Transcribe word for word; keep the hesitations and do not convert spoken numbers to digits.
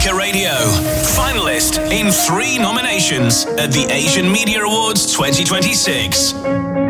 Maker Radio. Finalist in three nominations at the Asian Media Awards twenty twenty-six.